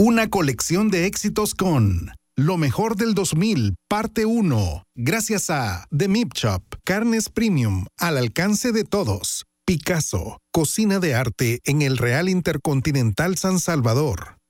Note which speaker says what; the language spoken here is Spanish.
Speaker 1: Una colección de éxitos con Lo mejor del 2000, parte 1. Gracias a The Meat Shop, carnes premium al alcance de todos. Picasso, cocina de arte en el Real Intercontinental San Salvador.